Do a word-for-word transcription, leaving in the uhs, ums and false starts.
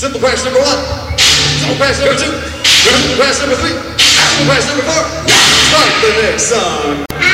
Simple press number one. Simple press number two. Simple press number three. Simple press number four. Start the next song.